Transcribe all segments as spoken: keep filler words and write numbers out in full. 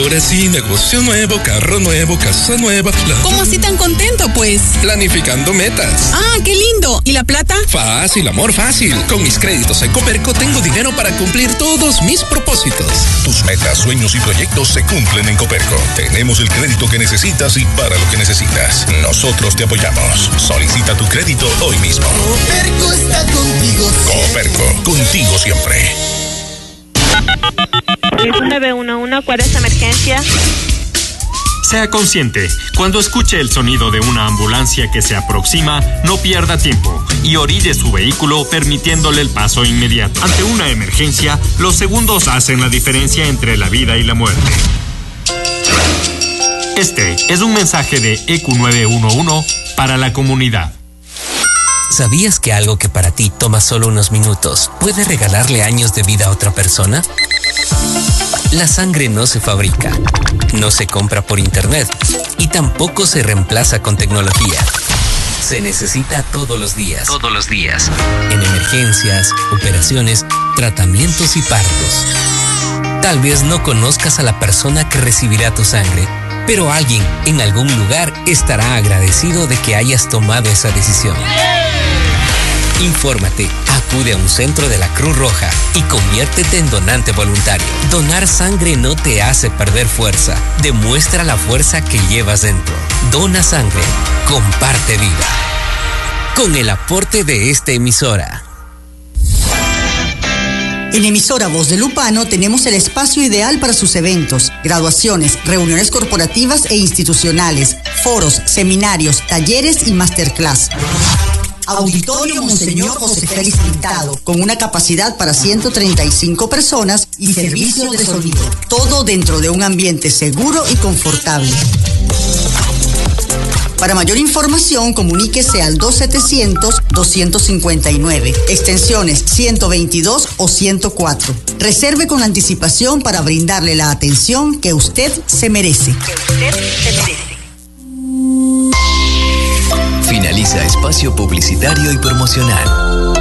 Ahora sí, negocio nuevo, carro nuevo, casa nueva. La... ¿Cómo así tan contento, pues? Planificando metas. Ah, qué lindo. ¿Y la plata? Fácil, amor, fácil. Con mis créditos en Coperco tengo dinero para cumplir todos mis propósitos. Tus metas, sueños y proyectos se cumplen en Coperco. Tenemos el crédito que necesitas y para lo que necesitas. Nosotros te apoyamos. Solicita tu crédito hoy mismo. Coperco está contigo. Coperco, contigo siempre. nueve uno uno, ¿cuál es la emergencia? Sea consciente, cuando escuche el sonido de una ambulancia que se aproxima, no pierda tiempo y orille su vehículo permitiéndole el paso inmediato. Ante una emergencia, los segundos hacen la diferencia entre la vida y la muerte. Este es un mensaje de E Q nueve uno uno para la comunidad. ¿Sabías que algo que para ti toma solo unos minutos puede regalarle años de vida a otra persona? La sangre no se fabrica, no se compra por internet y tampoco se reemplaza con tecnología. Se necesita todos los días. Todos los días. En emergencias, operaciones, tratamientos y partos. Tal vez no conozcas a la persona que recibirá tu sangre, pero alguien en algún lugar estará agradecido de que hayas tomado esa decisión. Infórmate, acude a un centro de la Cruz Roja y conviértete en donante voluntario. Donar sangre no te hace perder fuerza, demuestra la fuerza que llevas dentro. Dona sangre, comparte vida. Con el aporte de esta emisora. En Emisora Voz de Lupano tenemos el espacio ideal para sus eventos, graduaciones, reuniones corporativas e institucionales, foros, seminarios, talleres y masterclass. Auditorio Monseñor José Félix Pintado, con una capacidad para ciento treinta y cinco personas y servicio de sonido. Todo dentro de un ambiente seguro y confortable. Para mayor información, comuníquese al dos setecientos, doscientos cincuenta y nueve, extensiones ciento veintidós o ciento cuatro. Reserve con anticipación para brindarle la atención que usted se merece. Que usted se merece. Finaliza espacio publicitario y promocional.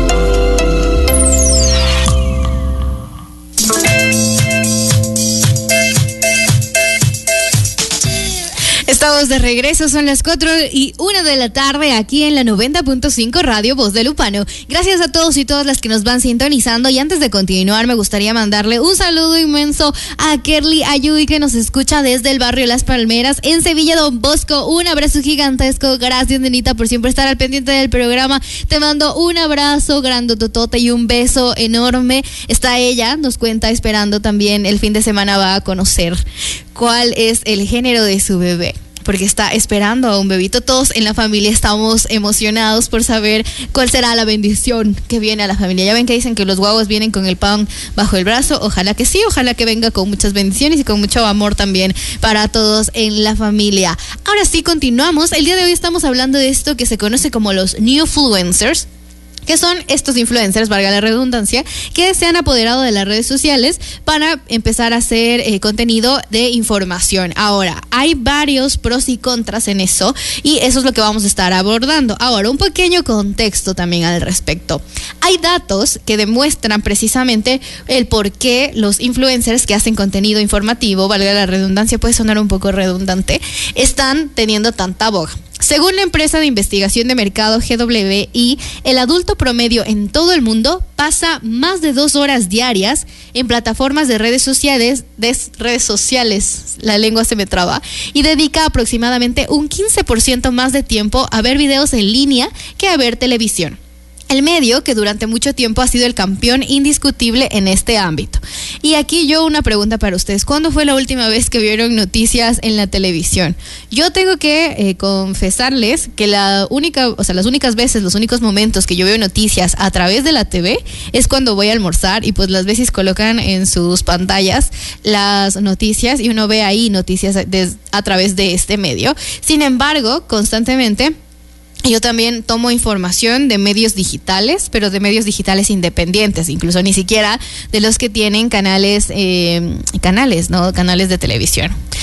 Estamos de regreso, son las cuatro y una de la tarde aquí en la noventa punto cinco Radio Voz de Lupano. Gracias a todos y todas las que nos van sintonizando, y antes de continuar me gustaría mandarle un saludo inmenso a Kerly Ayuy, que nos escucha desde el barrio Las Palmeras en Sevilla Don Bosco. Un abrazo gigantesco, gracias nenita por siempre estar al pendiente del programa. Te mando un abrazo grandototote y un beso enorme. Está ella, nos cuenta, esperando también el fin de semana va a conocer cuál es el género de su bebé, porque está esperando a un bebito. Todos en la familia estamos emocionados por saber cuál será la bendición que viene a la familia. Ya ven que dicen que los guaguas vienen con el pan bajo el brazo. Ojalá que sí, ojalá que venga con muchas bendiciones y con mucho amor también para todos en la familia. Ahora sí, continuamos. El día de hoy estamos hablando de esto que se conoce como los newfluencers, que son estos influencers, valga la redundancia, que se han apoderado de las redes sociales para empezar a hacer eh, contenido de información. Ahora, hay varios pros y contras en eso, y eso es lo que vamos a estar abordando. Ahora, un pequeño contexto también al respecto. Hay datos que demuestran precisamente el por qué los influencers que hacen contenido informativo, valga la redundancia, puede sonar un poco redundante, están teniendo tanta boga. Según la empresa de investigación de mercado G W I, el adulto promedio en todo el mundo pasa más de dos horas diarias en plataformas de redes sociales, de redes sociales, la lengua se me traba, y dedica aproximadamente un quince por ciento más de tiempo a ver videos en línea que a ver televisión. El medio que durante mucho tiempo ha sido el campeón indiscutible en este ámbito. Y aquí yo una pregunta para ustedes. ¿Cuándo fue la última vez que vieron noticias en la televisión? Yo tengo que eh, confesarles que la única, o sea, las únicas veces, los únicos momentos que yo veo noticias a través de la T V es cuando voy a almorzar, y pues las veces colocan en sus pantallas las noticias y uno ve ahí noticias de, a través de este medio. Sin embargo, constantemente yo también tomo información de medios digitales, pero de medios digitales independientes, incluso ni siquiera de los que tienen canales, eh, canales, ¿no? Canales de televisión.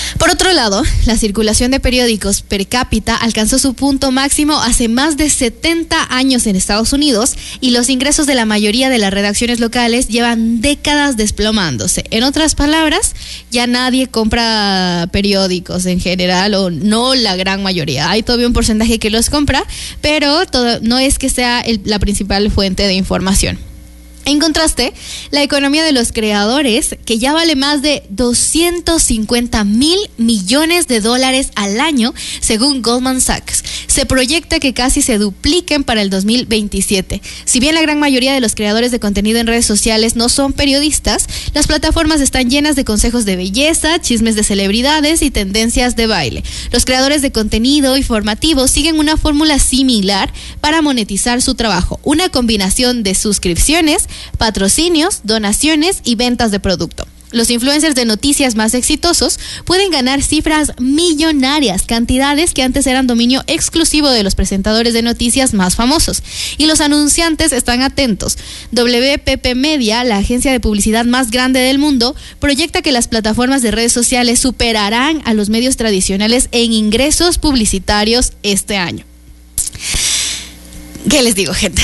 Por otro lado, la circulación de periódicos per cápita alcanzó su punto máximo hace más de setenta años en Estados Unidos y los ingresos de la mayoría de las redacciones locales llevan décadas desplomándose. En otras palabras, ya nadie compra periódicos en general, o no la gran mayoría. Hay todavía un porcentaje que los compra, pero todo, no es que sea el, la principal fuente de información. En contraste, la economía de los creadores, que ya vale más de doscientos cincuenta mil millones de dólares al año, según Goldman Sachs, se proyecta que casi se dupliquen para el dos mil veintisiete. Si bien la gran mayoría de los creadores de contenido en redes sociales no son periodistas, las plataformas están llenas de consejos de belleza, chismes de celebridades y tendencias de baile. Los creadores de contenido informativo siguen una fórmula similar para monetizar su trabajo, una combinación de suscripciones, patrocinios, donaciones y ventas de producto. Los influencers de noticias más exitosos pueden ganar cifras millonarias, cantidades que antes eran dominio exclusivo de los presentadores de noticias más famosos. Y los anunciantes están atentos. W P P Media, la agencia de publicidad más grande del mundo, proyecta que las plataformas de redes sociales superarán a los medios tradicionales en ingresos publicitarios este año. ¿Qué les digo, gente?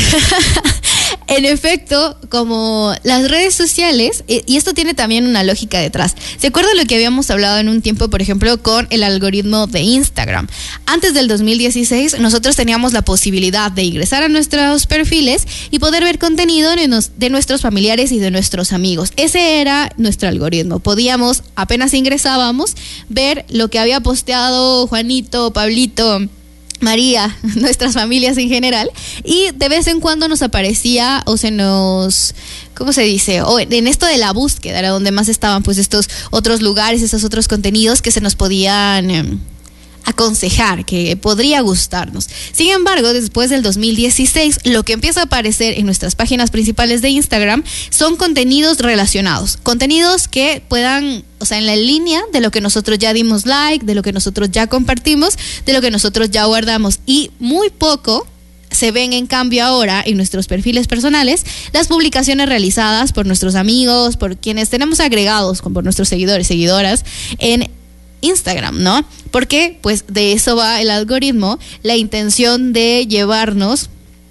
En efecto, como las redes sociales, y esto tiene también una lógica detrás. ¿Se acuerdan lo que habíamos hablado en un tiempo, por ejemplo, con el algoritmo de Instagram? Antes del dos mil dieciséis, nosotros teníamos la posibilidad de ingresar a nuestros perfiles y poder ver contenido de, nos, de nuestros familiares y de nuestros amigos. Ese era nuestro algoritmo. Podíamos, apenas ingresábamos, ver lo que había posteado Juanito, Pablito, María, nuestras familias en general, y de vez en cuando nos aparecía o se nos, ¿cómo se dice? O en esto de la búsqueda era donde más estaban pues estos otros lugares, esos otros contenidos que se nos podían eh, aconsejar, que podría gustarnos. Sin embargo, después del dos mil dieciséis, lo que empieza a aparecer en nuestras páginas principales de Instagram son contenidos relacionados, contenidos que puedan, o sea, en la línea de lo que nosotros ya dimos like, de lo que nosotros ya compartimos, de lo que nosotros ya guardamos, y muy poco se ven en cambio ahora en nuestros perfiles personales las publicaciones realizadas por nuestros amigos, por quienes tenemos agregados, por nuestros seguidores, seguidoras en Instagram, ¿no? Porque pues de eso va el algoritmo, la intención de llevarnos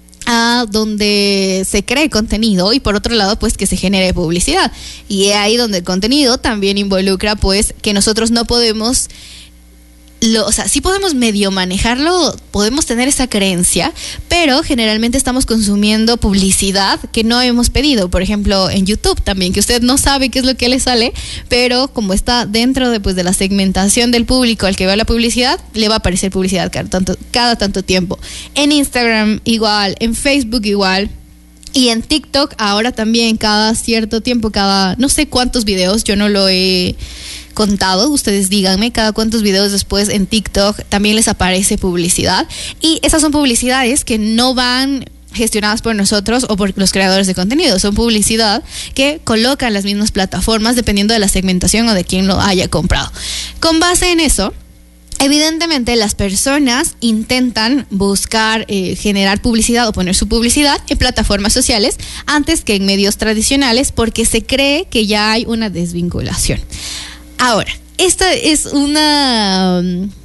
a donde se cree contenido y por otro lado pues que se genere publicidad, y es ahí donde el contenido también involucra pues que nosotros no podemos Lo, o sea, sí podemos medio manejarlo, podemos tener esa creencia, pero generalmente estamos consumiendo publicidad que no hemos pedido. Por ejemplo, en YouTube también, que usted no sabe qué es lo que le sale, pero como está dentro de, pues, de la segmentación del público al que ve la publicidad, le va a aparecer publicidad cada tanto, cada tanto tiempo. En Instagram igual, en Facebook igual. Y en TikTok ahora también cada cierto tiempo, cada no sé cuántos videos, yo no lo he contado, ustedes díganme cada cuántos videos después en TikTok también les aparece publicidad, y esas son publicidades que no van gestionadas por nosotros o por los creadores de contenido, son publicidad que colocan las mismas plataformas dependiendo de la segmentación o de quién lo haya comprado. Con base en eso, evidentemente las personas intentan buscar eh, generar publicidad o poner su publicidad en plataformas sociales antes que en medios tradicionales, porque se cree que ya hay una desvinculación. Ahora, esta es una,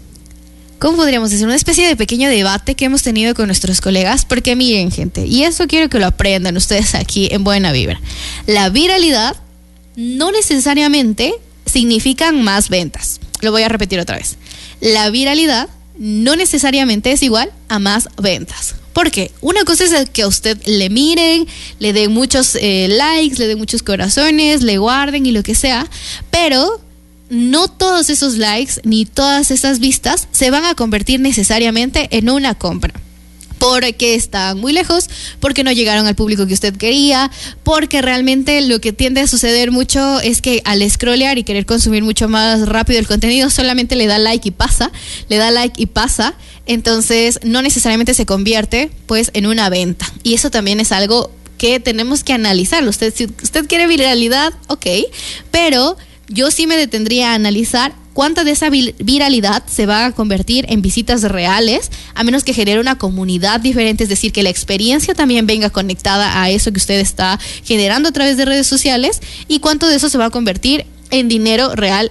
¿cómo podríamos decir? Una especie de pequeño debate que hemos tenido con nuestros colegas, porque miren, gente, y eso quiero que lo aprendan ustedes aquí en Buena Vibra. La viralidad no necesariamente significa más ventas. Lo voy a repetir otra vez. La viralidad no necesariamente es igual a más ventas. ¿Por qué? Una cosa es que a usted le miren, le den muchos eh, likes, le den muchos corazones, le guarden y lo que sea, pero no todos esos likes ni todas esas vistas se van a convertir necesariamente en una compra. Porque están muy lejos, porque no llegaron al público que usted quería, porque realmente lo que tiende a suceder mucho es que al scrollear y querer consumir mucho más rápido el contenido, solamente le da like y pasa, le da like y pasa, entonces no necesariamente se convierte pues en una venta. Y eso también es algo que tenemos que analizar. Usted, si usted quiere viralidad, ok, pero yo sí me detendría a analizar cuánta de esa viralidad se va a convertir en visitas reales, a menos que genere una comunidad diferente, es decir, que la experiencia también venga conectada a eso que usted está generando a través de redes sociales, y cuánto de eso se va a convertir en dinero real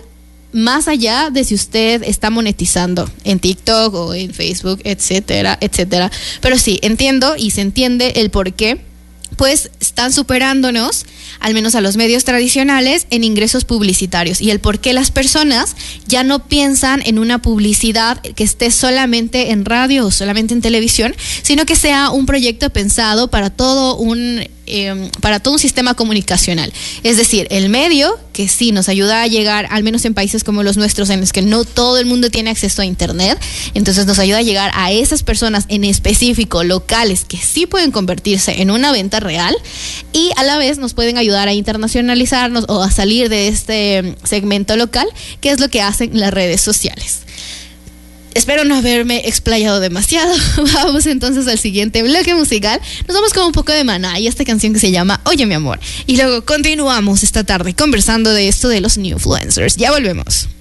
más allá de si usted está monetizando en TikTok o en Facebook, etcétera, etcétera. Pero sí, entiendo y se entiende el por qué, pues están superándonos, al menos a los medios tradicionales, en ingresos publicitarios, y el por qué las personas ya no piensan en una publicidad que esté solamente en radio o solamente en televisión, sino que sea un proyecto pensado para todo un eh, para todo un sistema comunicacional. Es decir, el medio que sí nos ayuda a llegar, al menos en países como los nuestros, en los que no todo el mundo tiene acceso a internet, entonces nos ayuda a llegar a esas personas en específico, locales, que sí pueden convertirse en una venta real, y a la vez nos pueden ayudar a internacionalizarnos o a salir de este segmento local, que es lo que hacen las redes sociales. Espero no haberme explayado demasiado. Vamos entonces al siguiente bloque musical. Nos vamos con un poco de Maná y esta canción que se llama Oye mi amor. Y luego continuamos esta tarde conversando de esto de los newfluencers. Ya volvemos.